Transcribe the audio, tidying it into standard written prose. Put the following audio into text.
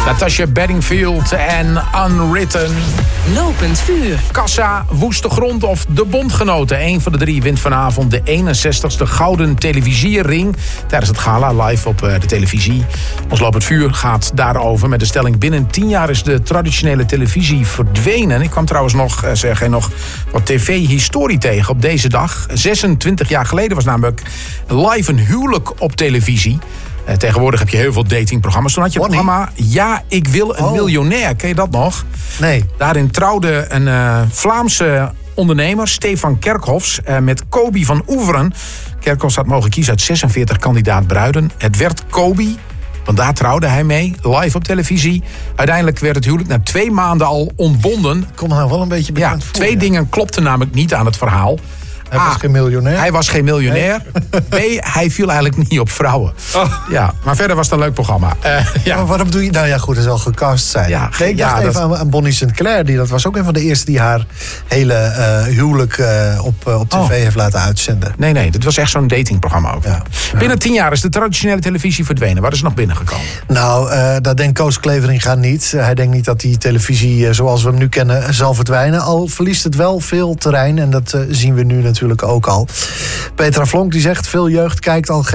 Natasha Bedingfield en Unwritten. Lopend vuur. Kassa, Woeste Grond of De Bondgenoten. Eén van de drie wint vanavond de 61ste Gouden Televisiering tijdens het gala live op de televisie. Ons Lopend Vuur gaat daarover met de stelling: binnen 10 jaar is de traditionele televisie verdwenen. Ik kwam trouwens nog wat tv-historie tegen op deze dag. 26 jaar geleden was namelijk live een huwelijk op televisie. Tegenwoordig heb je heel veel datingprogramma's. Toen had je het programma Ja, ik wil een miljonair. Ken je dat nog? Nee. Daarin trouwde een Vlaamse ondernemer, Stefan Kerkhoffs, met Kobi van Oeveren. Kerkhoffs had mogen kiezen uit 46 kandidaat bruiden. Het werd Kobi, want daar trouwde hij mee, live op televisie. Uiteindelijk werd het huwelijk na 2 maanden al ontbonden. Kom nou wel een beetje bekend voor. 2 dingen klopten namelijk niet aan het verhaal. Hij was geen miljonair. Hij was geen miljonair. Nee. B, hij viel eigenlijk niet op vrouwen. Ja, maar verder was het een leuk programma. Maar waarom doe je... Nou ja, goed, dat zal gecast zijn. Ja, ik dacht even aan Bonnie Sinclair. Dat was ook een van de eerste die haar hele huwelijk op tv heeft laten uitzenden. Nee, dit was echt zo'n datingprogramma ook. Ja. Binnen 10 jaar is de traditionele televisie verdwenen. Waar is het nog binnengekomen? Nou, dat denkt Koos Kleveringa niet. Hij denkt niet dat die televisie zoals we hem nu kennen zal verdwijnen. Al verliest het wel veel terrein. En dat zien we nu natuurlijk ook al. Petra Flonk die zegt: veel jeugd kijkt al